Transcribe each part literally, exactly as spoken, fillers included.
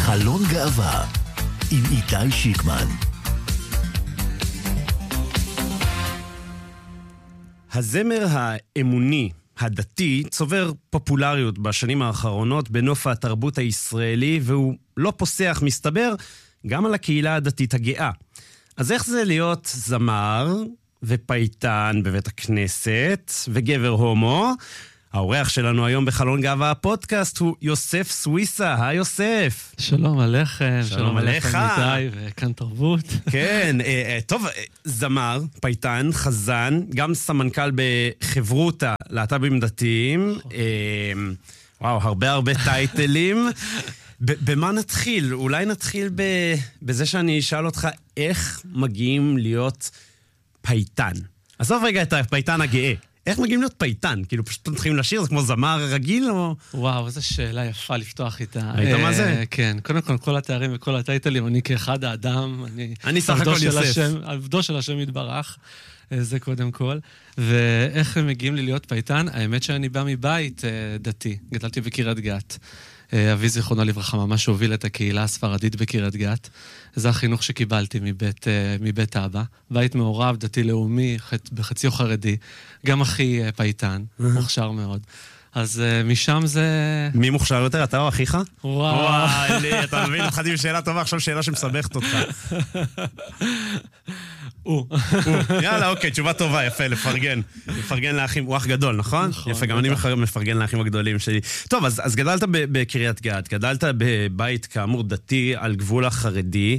חלון גאווה עם איתי שיקמן. הזמר האמוני, הדתי, צובר פופולריות בשנים האחרונות בנוף התרבות הישראלי, והוא לא פוסח, מסתבר, גם על הקהילה הדתית הגאה. אז איך זה להיות זמר ופייטן בבית הכנסת וגבר הומו? האורח שלנו היום בחלון גאווה הפודקאסט הוא יוסף סוויסה. היי יוסף. שלום עליכם, שלום, שלום עליך. עליכם איתי וכאן תרבות. כן, אה, טוב, זמר, פייטן, חזן, גם סמנכ"ל בחברותה להט"בים דתיים. אה, וואו, הרבה הרבה טייטלים. במה נתחיל? אולי נתחיל בזה שאני אשאל אותך איך מגיעים להיות פייטן. עזוב רגע את הפייטן הגאה. איך מגיעים להיות פייטן? כאילו פשוט מתחילים לשיר, זה כמו זמר רגיל או... וואו, איזו שאלה יפה לפתוח איתה. ראית מה זה? כן, קודם כל, כל התארים וכל הטייטלים, אני כאחד האדם, אני... אני סך הכל יוסף. עבדו של השם יתברך, זה קודם כל. ואיך הם מגיעים לי להיות פייטן? האמת שאני בא מבית דתי, גדלתי בקריית גת. אבי זיכרונו לברכה ממש הוביל את הקהילה הספרדית בקריית גת. זה החינוך שקיבלתי מבית, מבית אבא. בית מעורב, דתי לאומי, בחציו חרדי. גם אחי פייטן, מוכשר מאוד. אז משם זה... מי מוכשר יותר? אתה או אחיך? וואו. וואי, לי, אתה מבין, התחלתי בשאלה טובה, עכשיו שאלה שמסבכת אותך. הוא. יאללה, אוקיי, תשובה טובה, יפה, לפרגן. לפרגן לאחים, הוא אח גדול, נכון? יפה, גם אני מפרגן לאחים הגדולים שלי. טוב, אז גדלת בקריית גת, גדלת בבית כאמור דתי על גבול החרדי.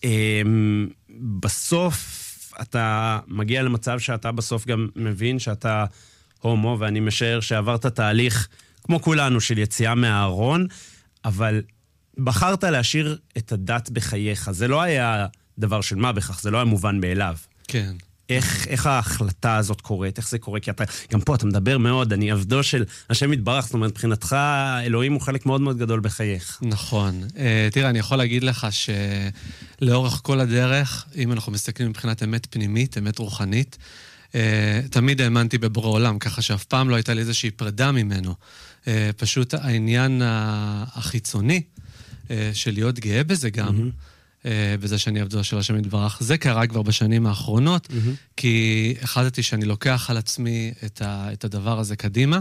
בסוף אתה מגיע למצב שאתה בסוף גם מבין שאתה הומו, ואני משער שעברת תהליך, כמו כולנו, של יציאה מהארון, אבל בחרת להשאיר את הדת בחייך. זה לא היה דבר של מה בכך, זה לא היה מובן מאליו. כן. איך, איך ההחלטה הזאת קורית? איך זה קורה? כי אתה, גם פה אתה מדבר מאוד, אני עבדו של השם יתברך, זאת אומרת, מבחינתך, אלוהים הוא חלק מאוד מאוד גדול בחייך. נכון. תראה, אני יכול להגיד לך שלאורך כל הדרך, אם אנחנו מסתכלים מבחינת אמת פנימית, אמת רוחנית, תמיד האמנתי בבורא עולם, ככה שאף פעם לא הייתה לי איזושהי פרידה ממנו. פשוט העניין החיצוני של להיות גאה בזה גם, בזה שאני עבדו של השם יתברך, זה קרה כבר בשנים האחרונות, כי החלטתי שאני לוקח על עצמי את הדבר הזה קדימה,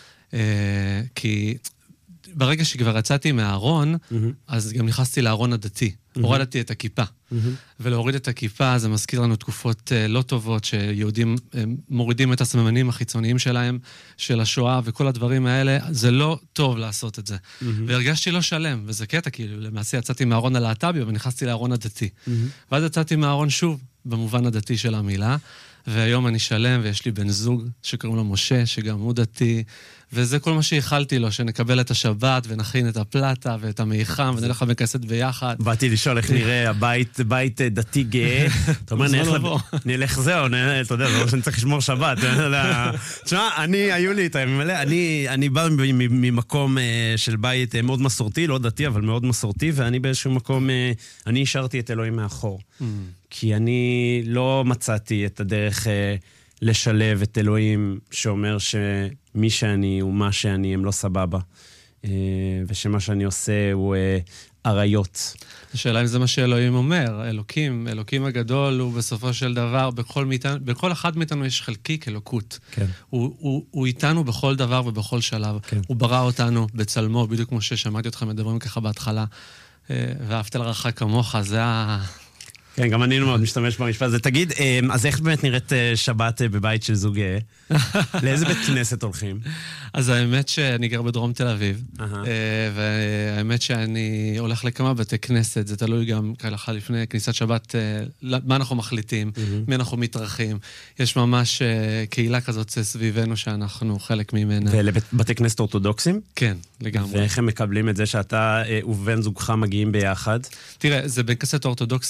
כי ברגע שכבר יצאתי מהארון, אז גם נכנסתי לארון הדתי. הורדתי את הכיפה. ולהוריד את הכיפה זה מזכיר לנו תקופות לא טובות, שיהודים מורידים את הסממנים החיצוניים שלהם, של השואה וכל הדברים האלה. זה לא טוב לעשות את זה. והרגשתי לא שלם, וזה קטע, כאילו, למעשה יצאתי מהארון הלהט"בי, ונכנסתי לארון הדתי. ואז יצאתי מהארון שוב, במובן הדתי של המילה, והיום אני שלם, ויש לי בן זוג שקוראים לו משה, שגם הוא דתי, וזה כל מה שהחלתי לו, שנקבל את השבת, ונכין את הפלטה, ואת המיחם, ונלך בכנסת ביחד. באתי לשאול איך נראה הבית, בית דתי גאה. אתה אומר, נלך זהו, אתה יודע, זה לא שאני צריך לשמור שבת. תשמע, אני, היו לי את הימים האלה, אני בא ממקום של בית מאוד מסורתי, לא דתי, אבל מאוד מסורתי, ואני באיזשהו מקום, אני השארתי את אלוהים מאחור. כי אני לא מצאתי את הדרך לשלב את אלוהים שאומר שמי שאני ומה שאני הם לא סבבה. ושמה שאני עושה הוא עריות. השאלה אם זה מה שאלוהים אומר. אלוקים, אלוקים הגדול הוא בסופו של דבר, בכל, מאיתנו, בכל אחד מאיתנו יש חלקיק אלוקות. כן. הוא, הוא, הוא איתנו בכל דבר ובכל שלב. כן. הוא ברא אותנו בצלמו, בדיוק כמו ששמעתי אתכם מדברים ככה בהתחלה. ואהבת לרעך כמוך, זה ה... כן, גם אני מאוד משתמש במשפט הזה. תגיד, אז איך באמת נראית שבת בבית של זוג גאה? לאיזה בית כנסת הולכים? אז האמת שאני גר בדרום תל אביב, והאמת שאני הולך לכמה בתי כנסת, זה תלוי גם ככה לפני כניסת שבת, מה אנחנו מחליטים, מי אנחנו מתרחים. יש ממש קהילה כזאת סביבנו שאנחנו חלק ממנה. ולבתי כנסת אורתודוקסים? כן, לגמרי. ואיך הם מקבלים את זה שאתה ובן זוגך מגיעים ביחד? תראה, זה בית כנסת אורתודוקסי ליברלי,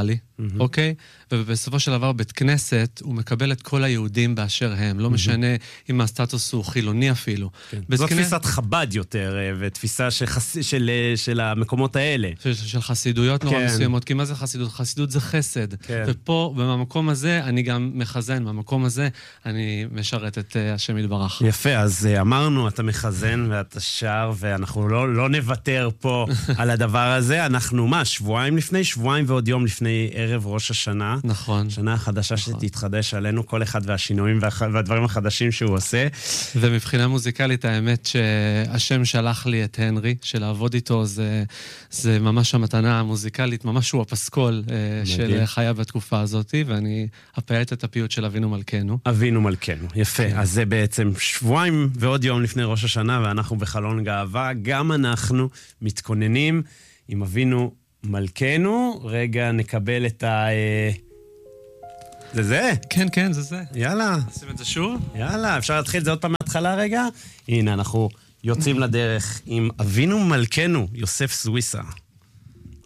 אוניברסלי, אוקיי? ובסופו של דבר, בית כנסת, הוא מקבל את כל היהודים באשר הם, לא משנה אם הסטטוס הוא חילוני אפילו. זו תפיסת חב"ד יותר, ותפיסה של המקומות האלה. של חסידויות נורא מסוימות, כי מה זה חסידות? חסידות זה חסד. ופה, במקום הזה, אני גם מחזן, במקום הזה, אני משרת את השם יתברך. יפה, אז אמרנו, אתה מחזן ואתה שר, ואנחנו לא נוותר פה על הדבר הזה. אנחנו, מה, שבועיים לפני, שבועיים ועוד יום לפני ערב ראש השנה. נכון. שנה החדשה שתתחדש עלינו, כל אחד והשינויים והדברים החדשים שהוא עושה. ומבחינה מוזיקלית, האמת שהשם שלח לי את הנרי, שלעבוד איתו זה, זה ממש המתנה המוזיקלית, ממש הוא הפסקול של חיה בתקופה הזאת, ואני אפייט את הפיוט של אבינו מלכנו. אבינו מלכנו, יפה. אז זה בעצם שבועיים ועוד יום לפני ראש השנה, ואנחנו בחלון גאווה. גם אנחנו מתכוננים עם אבינו מלכנו. רגע, נקבל את ה... זה זה? כן, כן, זה זה. יאללה. נשים את זה שוב? יאללה, אפשר להתחיל את זה עוד פעם מההתחלה רגע? הנה, אנחנו יוצאים לדרך עם אבינו מלכנו, יוסף סוויסה.